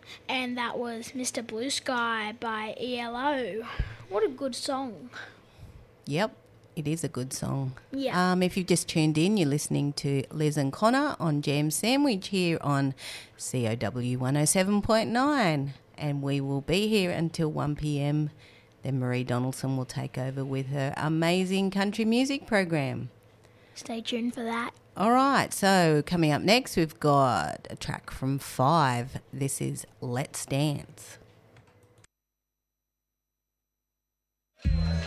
And that was Mr. Blue Sky by ELO. What a good song. Yep, it is a good song. Yeah. If you've just tuned in, you're listening to Liz and Connor on Jam Sandwich here on COW 107.9. And we will be here until 1 p.m. Then Marie Donaldson will take over with her amazing country music program. Stay tuned for that. All right, so coming up next, we've got a track from Five. This is Let's Dance.